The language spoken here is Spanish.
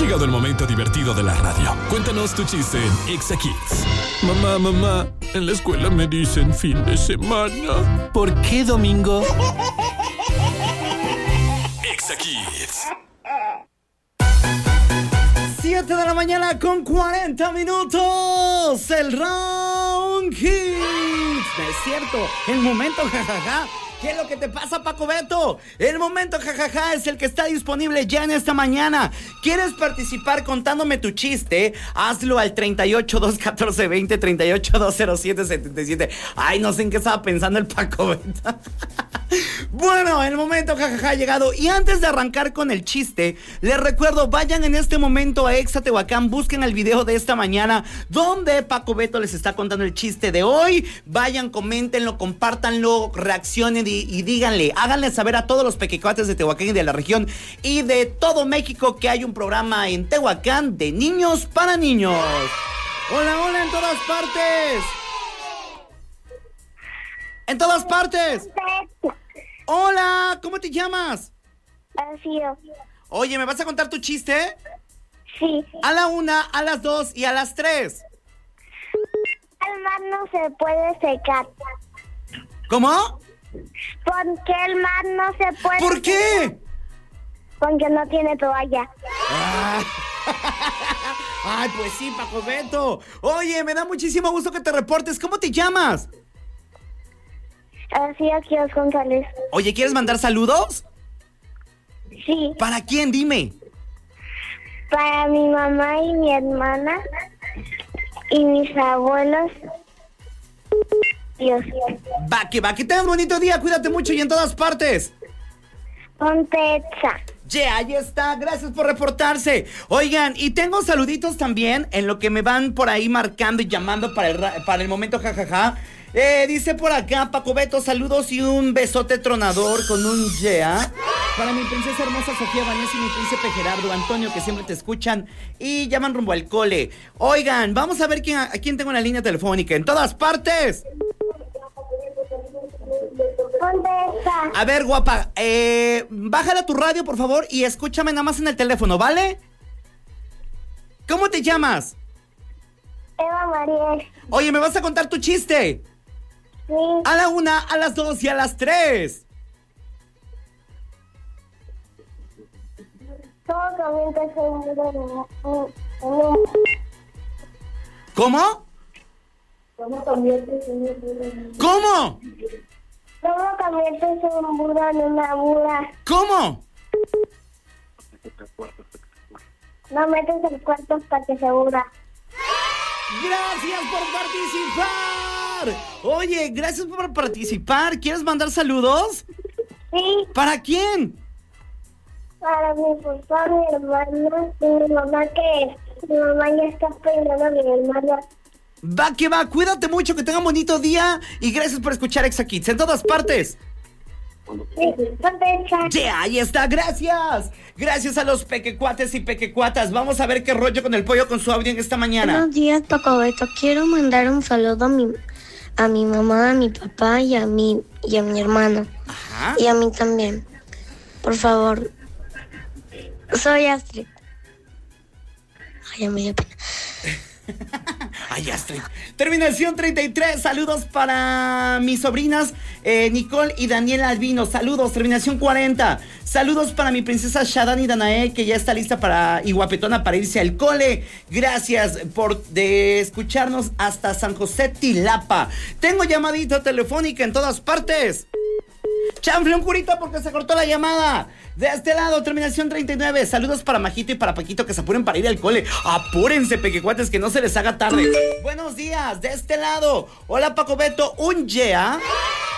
llegado el momento divertido de la radio. Cuéntanos tu chiste en Exa Kids. Mamá, en la escuela me dicen fin de semana. ¿Por qué domingo? Exa Kids. 7 de la mañana con 40 minutos. El Round Kids. No es cierto, el momento jajaja. ¿Qué es lo que te pasa, Paco Beto? El momento jajaja es el que está disponible ya en esta mañana. ¿Quieres participar contándome tu chiste? Hazlo al 38 214 20 38 207 77. Ay, no sé en qué estaba pensando el Paco Beto. Bueno, el momento jajaja ha llegado. Y antes de arrancar con el chiste, les recuerdo, vayan en este momento a Exa Tehuacán, busquen el video de esta mañana donde Paco Beto les está contando el chiste de hoy. Vayan, coméntenlo, compártanlo, reaccionen y díganle, háganle saber a todos los pequecuates de Tehuacán y de la región y de todo México que hay un programa en Tehuacán de niños para niños. Hola, hola, en todas partes. En todas partes. Hola, ¿cómo te llamas? Rocío. Oye, ¿me vas a contar tu chiste? Sí. A la 1, a las 2 y a las 3. El mar no se puede secar. ¿Cómo? Porque el mar no se puede ¿Por qué? secar. Porque no tiene toalla. Ay, pues sí, Paco Beto. Oye, me da muchísimo gusto que te reportes. ¿Cómo te llamas? Rocío Quiroz González. Oye, ¿quieres mandar saludos? Sí. ¿Para quién? Dime. Para mi mamá y mi hermana y mis abuelos. Dios. Va, que tengas un bonito día. Cuídate mucho y en todas partes. Ponte Exa. Yeah, ahí está, gracias por reportarse. Oigan, y tengo saluditos también en lo que me van por ahí marcando y llamando para el momento jajaja. Dice por acá Paco Beto, saludos y un besote tronador con un yeah. Para mi princesa hermosa Sofía Vanessa y mi príncipe Gerardo Antonio, que siempre te escuchan y llaman rumbo al cole. Oigan, vamos a ver a quién tengo en la línea telefónica. En todas partes. Ponte Exa. A ver, guapa, bájala tu radio, por favor, y escúchame nada más en el teléfono, ¿vale? ¿Cómo te llamas? Eva María. Oye, ¿me vas a contar tu chiste? Sí. A la 1, a las 2 y a las 3. Todo comienza en ¿Cómo? ¿Cómo conviertes un ¿Cómo? ¿Cómo conviertes un burro en una mula? ¿Cómo? No metes el cuarto hasta que se burra. Gracias por participar. Oye, gracias por participar. ¿Quieres mandar saludos? Sí. ¿Para quién? Para mi papá, mi hermano y mi mamá, que mi mamá ya está peinando a mi hermana. Va que va, cuídate mucho, que tengan bonito día y gracias por escuchar Exa Kids en todas partes. Sí, ponte Exa. Yeah, ahí está, gracias. Gracias a los pequecuates y pequecuatas. Vamos a ver qué rollo con el pollo con su audio en esta mañana. Buenos días, Paco Beto. Quiero mandar un saludo a mi mamá, a mi papá y a mi hermano. Ajá. Y a mí también. Por favor. Soy Astrid. Ay, ya me dio pena. Ay, Astrid. Terminación 33. Saludos para mis sobrinas Nicole y Daniela Albino. Saludos. Terminación 40. Saludos para mi princesa Shadani Danae, que ya está lista y guapetona para irse al cole. Gracias por escucharnos hasta San José Tilapa. Tengo llamadita telefónica en todas partes. Chanfle un curita porque se cortó la llamada. De este lado, terminación 39. Saludos para Majito y para Paquito, que se apuren para ir al cole. Apúrense, pequecuates, que no se les haga tarde. Buenos días, de este lado. Hola, Paco Beto, un yeah.